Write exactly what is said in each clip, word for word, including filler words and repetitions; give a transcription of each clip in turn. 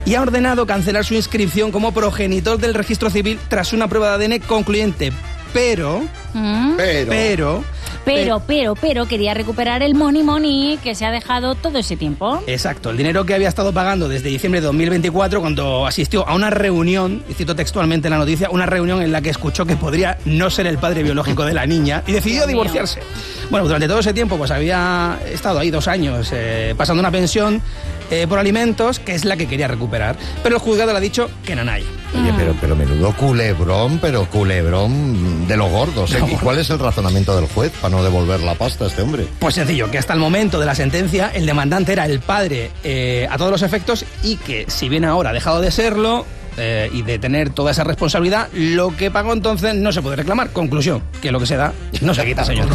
y ha ordenado cancelar su inscripción como progenitor del registro civil tras una prueba de A D N concluyente. Pero, ¿Mm? pero, pero, pero, pero, pero quería recuperar el money money que se ha dejado todo ese tiempo. Exacto, el dinero que había estado pagando desde diciembre de dos mil veinticuatro cuando asistió a una reunión, y cito textualmente la noticia, una reunión en la que escuchó que podría no ser el padre biológico de la niña y decidió divorciarse. Bueno, durante todo ese tiempo pues había estado ahí dos años eh, pasando una pensión eh, por alimentos, que es la que quería recuperar. Pero el juzgado le ha dicho que nanay. Oye, pero, pero menudo culebrón, pero culebrón de los gordos, ¿eh? ¿Y cuál es el razonamiento del juez para no devolver la pasta a este hombre? Pues sencillo, que hasta el momento de la sentencia el demandante era el padre eh, a todos los efectos y que si bien ahora ha dejado de serlo eh, y de tener toda esa responsabilidad, lo que pagó entonces no se puede reclamar. Conclusión, que lo que se da no se quita, señor.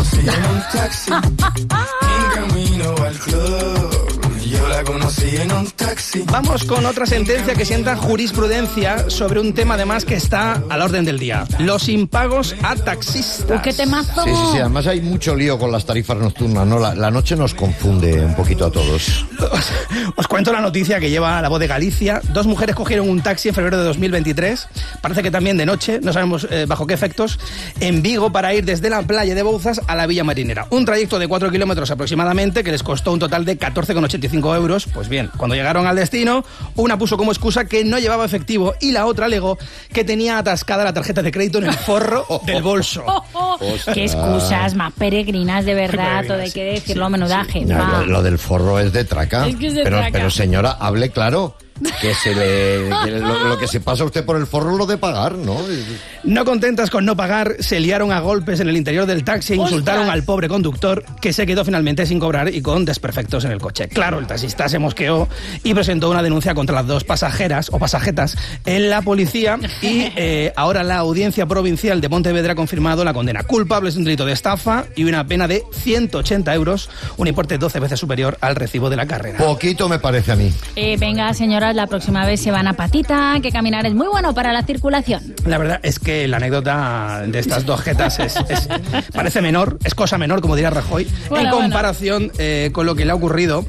Yo la conocí en un taxi. Vamos con otra sentencia que sienta jurisprudencia sobre un tema además que está a la orden del día. Los impagos a taxistas. Uy, ¡qué temazo! Sí, sí, sí. Además hay mucho lío con las tarifas nocturnas, ¿no? La, la noche nos confunde un poquito a todos. Os, os cuento la noticia que lleva La Voz de Galicia. Dos mujeres cogieron un taxi en febrero de dos mil veintitrés. Parece que también de noche, no sabemos eh, bajo qué efectos, en Vigo para ir desde la playa de Bouzas a la Villa Marinera. Un trayecto de cuatro kilómetros aproximadamente que les costó un total de catorce con ochenta y cinco euros. Pues bien, cuando llegaron al destino, una puso como excusa que no llevaba efectivo y la otra alegó que tenía atascada la tarjeta de crédito en el forro del bolso. Oh, oh. Qué excusas más peregrinas, de verdad, todo hay que decirlo, sí, menudaje. Sí. No, lo, lo del forro es de traca. Es que es de pero, traca. pero señora, hable claro. Que se le que lo, lo que se pasa a usted por el forro es lo de pagar, ¿no? No contentas con no pagar, se liaron a golpes en el interior del taxi e insultaron ¡Ostras! al pobre conductor, que se quedó finalmente sin cobrar y con desperfectos en el coche. Claro, el taxista se mosqueó y presentó una denuncia contra las dos pasajeras o pasajetas en la policía y eh, ahora la Audiencia Provincial de Pontevedra ha confirmado la condena. Culpable es un delito de estafa y una pena de ciento ochenta euros, un importe doce veces superior al recibo de la carrera. Poquito me parece a mí. Eh, venga, señora, la próxima vez se van a patita, que caminar es muy bueno para la circulación. La verdad es que la anécdota de estas dos jetas es, es, parece menor, es cosa menor, como diría Rajoy, bueno, en comparación bueno. eh, con lo que le ha ocurrido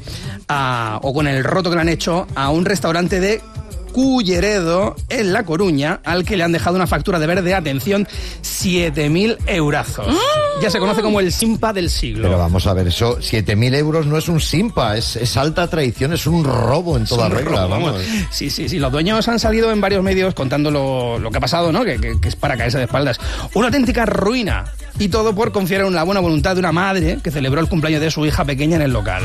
a, o con el roto que le han hecho a un restaurante de Culleredo, en La Coruña, al que le han dejado una factura de verde, atención, siete mil eurazos. ¡Ah! Ya se conoce como el simpa del siglo. Pero vamos a ver, eso, siete mil euros no es un simpa, es, es alta traición, es un robo en toda regla. Robo, vamos. Sí, sí, sí, los dueños han salido en varios medios contando lo, lo que ha pasado, ¿no? Que, que, que es para caerse de espaldas. Una auténtica ruina. Y todo por confiar en la buena voluntad de una madre que celebró el cumpleaños de su hija pequeña en el local.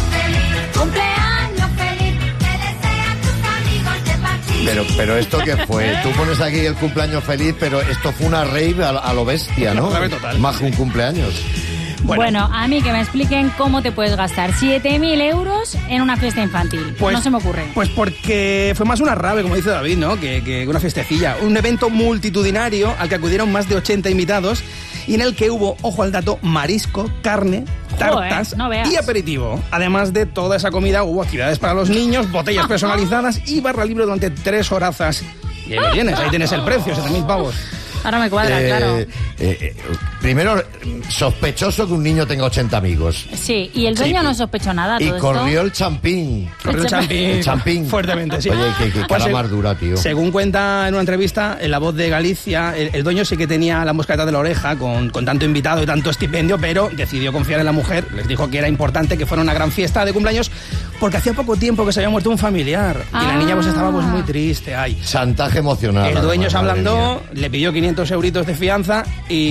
Pero, pero esto qué fue, tú pones aquí el cumpleaños feliz, pero esto fue una rave a, a lo bestia, ¿no? Total. Más que un cumpleaños. Bueno. bueno, a mí que me expliquen cómo te puedes gastar siete mil euros en una fiesta infantil. Pues, no se me ocurre. Pues porque fue más una rave, como dice David, ¿no? Que, que una fiestecilla. Un evento multitudinario al que acudieron más de ochenta invitados y en el que hubo, ojo al dato, marisco, carne, tartas Joder, no veas. y aperitivo. Además de toda esa comida, hubo actividades para los niños, botellas personalizadas y barra libre durante tres horazas. Y ahí lo tienes, ahí tienes el precio, siete mil pavos. Ahora me cuadra, eh, claro. Eh, eh, primero, sospechoso que un niño tenga ochenta amigos. Sí, y el dueño sí. no sospechó nada. Y todo corrió esto. el champín. Corrió el champín. El champín. Fuertemente, sí. Oye, qué, qué Pues cara se- más dura, tío. Según cuenta en una entrevista en La Voz de Galicia, el, el dueño sí que tenía la mosca detrás de la oreja con, con tanto invitado y tanto estipendio, pero decidió confiar en la mujer. Les dijo que era importante que fuera una gran fiesta de cumpleaños porque hacía poco tiempo que se había muerto un familiar. Ah. Y la niña pues estaba pues muy triste. Ay. Chantaje emocional. El dueño además, se madre ablandó, mía. le pidió quinientos euritos de fianza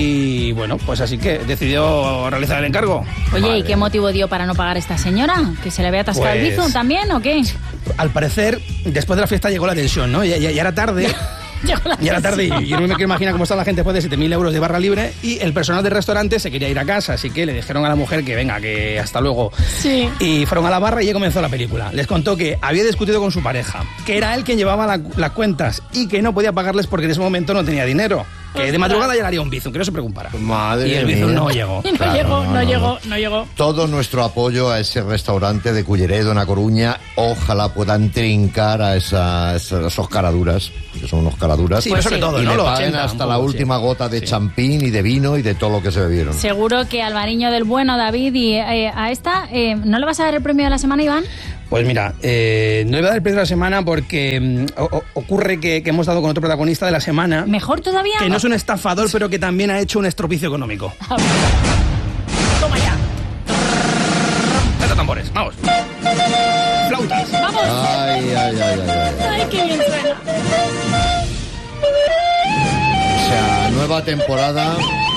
y bueno, pues así que decidió realizar el encargo. Oye, Madre ¿y qué motivo dio para no pagar esta señora? ¿Que se le había atascado el Pues- bizum también o qué? Al parecer, después de la fiesta llegó la tensión, ¿no? Ya, ya- ya era tarde. Llegó la Ya era tarde tensión. y yo no me quiero imaginar cómo está la gente después de siete mil euros de barra libre y el personal del restaurante se quería ir a casa, así que le dijeron a la mujer que venga, que hasta luego. Sí. Y fueron a la barra y ya comenzó la película. Les contó que había discutido con su pareja, que era él quien llevaba la- las cuentas y que no podía pagarles porque en ese momento no tenía dinero. Que de Ostras. madrugada ya le haría un bizum, que no se preocupara. Madre y el mía. bizum no llegó. Y no Claro, llegó, no, no, no, llegó, no. no llegó. Todo nuestro apoyo a ese restaurante de Culleredo en A Coruña. Ojalá puedan trincar a esa, esa- esos caraduras, que son unos caraduras. Sí, Pues sobre sí. todo, y ¿no? le Los paguen ochenta, hasta un la poco, última sí. gota de Sí. champín y de vino y de todo lo que se bebieron. Seguro que al Albariño del bueno, David, y eh, a esta, eh, ¿no le vas a dar el premio de la semana, Iván? Pues mira, eh, no le voy a dar el precio de la semana porque mm, o, ocurre que, que hemos dado con otro protagonista de la semana. ¿Mejor todavía? Que no es un estafador, pero que también ha hecho un estropicio económico. ¡Toma ya! Meta tambores, vamos. Flautas. ¡Vamos! Ay, ay, ay, ay, ay. ¡Ay, qué bien suena! O sea, nueva temporada.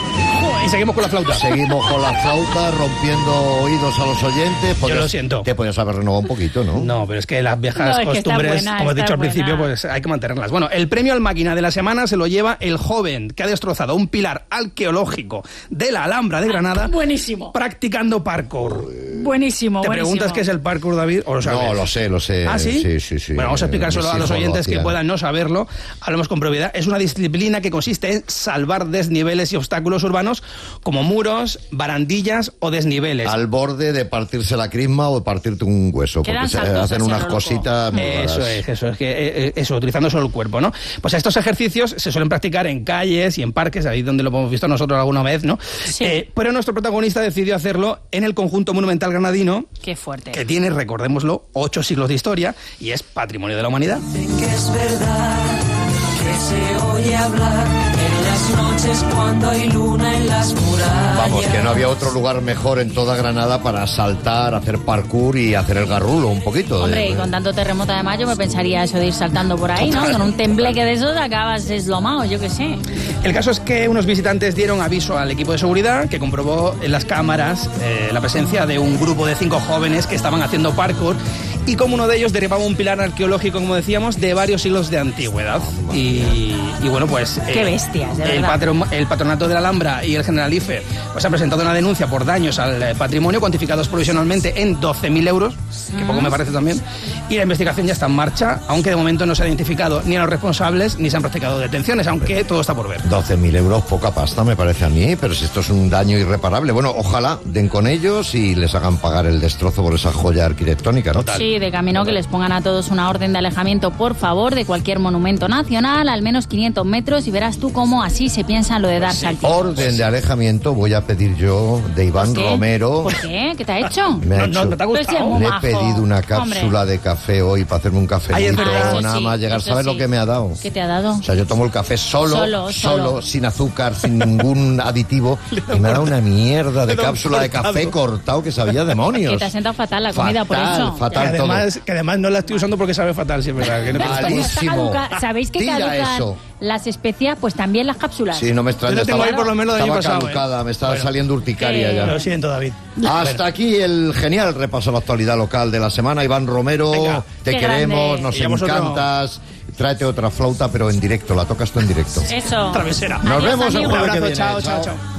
Y seguimos con la flauta. Seguimos con la flauta, rompiendo oídos a los oyentes. Yo lo siento. Te podías haber renovado un poquito, ¿no? No, pero es que las viejas No, es que costumbres, está buena, como he dicho está al principio, buena. pues hay que mantenerlas. Bueno, el premio al máquina de la semana se lo lleva el joven que ha destrozado un pilar arqueológico de la Alhambra de Granada. Buenísimo. Practicando parkour. Buenísimo, ¿Te buenísimo. preguntas qué es el parkour, David? ¿O lo sabes? No, lo sé, lo sé. ¿Ah, sí? Sí, sí, sí. Bueno, vamos a explicárselo Mis a los hijos lo oyentes que hacían. puedan no saberlo. Hablamos con propiedad. Es una disciplina que consiste en salvar desniveles y obstáculos urbanos como muros, barandillas o desniveles. Al borde de partirse la crisma o de partirte un hueso. Quedan Porque se saltos hacen así unas a lo loco. cositas muy Eso raras. es, eso es, que, eh, eh, eso, utilizando solo el cuerpo, ¿no? Pues estos ejercicios se suelen practicar en calles y en parques, ahí donde lo hemos visto nosotros alguna vez, ¿no? Sí. Eh, pero nuestro protagonista decidió hacerlo en el conjunto monumental granadino, Qué fuerte. que tiene, recordémoslo, ocho siglos de historia y es patrimonio de la humanidad. Dicen que es verdad, que se oye hablar en las noches cuando hay luna en las murallas. Vamos, que no había otro lugar mejor en toda Granada para saltar, hacer parkour y hacer el garrulo un poquito. Hombre, de- y con tanto terremoto además yo me pensaría eso de ir saltando por ahí, ¿no? Con un tembleque de esos acabas eslomado, yo qué sé. El caso es que unos visitantes dieron aviso al equipo de seguridad que comprobó en las cámaras eh, la presencia de un grupo de cinco jóvenes que estaban haciendo parkour y como uno de ellos derribaba un pilar arqueológico, como decíamos, de varios siglos de antigüedad. Y, y bueno, pues... eh, Qué bestias, de el, verdad. patro- el Patronato de la Alhambra y el Generalife pues han presentado una denuncia por daños al eh, patrimonio cuantificados provisionalmente en doce mil euros, que poco me parece también, y la investigación ya está en marcha, aunque de momento no se ha identificado ni a los responsables ni se han practicado detenciones, aunque todo está por ver. doce mil euros, poca pasta me parece a mí, pero si esto es un daño irreparable. Bueno, ojalá den con ellos y les hagan pagar el destrozo por esa joya arquitectónica, ¿no? Sí, de camino que les pongan a todos una orden de alejamiento, por favor, de cualquier monumento nacional, al menos quinientos metros, y verás tú cómo así se piensa lo de dar saltitos. Orden de alejamiento voy a pedir yo de Iván ¿Por qué? Romero. ¿Por qué? ¿Qué te ha hecho? Me ha No, no, hecho- no te ha Pues sí, gustado. muy Le he majo. pedido una cápsula Hombre. de café hoy para hacerme un cafelito, Ay, es verdad. Ah, eso nada sí, más llegar. eso ¿Sabes sí. lo que me ha dado? ¿Qué te ha dado? O sea, yo tomo el café solo, Solo, solo. sin azúcar, sin ningún aditivo, y me ha dado una mierda de Le da un cápsula de café cortado. cortado que sabía demonios. Que te ha sentado fatal la comida, por Fatal, eso. Que fatal todo. además, que además no la estoy usando porque sabe fatal, sí es verdad. Que no Vale. está- Como está Malísimo. caduca- ¿Sabéis que Tira caducan eso. las especias? Pues también las cápsulas. Sí, no me extraña. Yo lo tengo estaba, ahí por lo menos del año estaba pasado, ¿eh? caducada, me estaba Bueno. saliendo urticaria Eh, ya. Lo siento, David. Hasta aquí el genial repaso a la actualidad local de la semana. Iván Romero, Venga. te Qué queremos, grande. nos Y a vosotros. encantas. Tráete otra flauta, pero en directo, la tocas tú en directo. Eso. Travesera. Nos Adiós, vemos el amigos. Un jueves que abrazo, viene. chao, chao, chao.